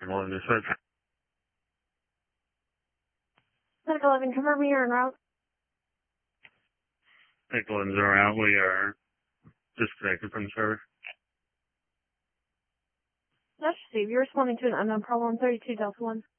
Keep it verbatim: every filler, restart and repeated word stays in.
One to switch. Medical eleven, confirm you're en route. Nicholas are out. We are disconnected from service. That's Steve. You're responding to an unknown problem thirty-two Delta one.